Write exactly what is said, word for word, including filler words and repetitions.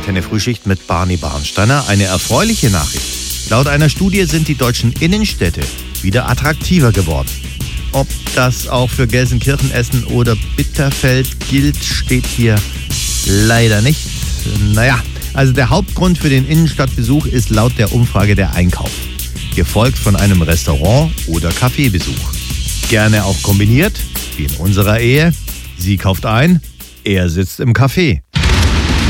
Antenne Frühschicht mit Barney Barnsteiner. Eine erfreuliche Nachricht. Laut einer Studie sind die deutschen Innenstädte wieder attraktiver geworden. Ob das auch für Gelsenkirchen, Essen oder Bitterfeld gilt, steht hier leider nicht. Naja, also der Hauptgrund für den Innenstadtbesuch ist laut der Umfrage der Einkauf. Gefolgt von einem Restaurant- oder Kaffeebesuch. Gerne auch kombiniert, wie in unserer Ehe. Sie kauft ein, er sitzt im Café.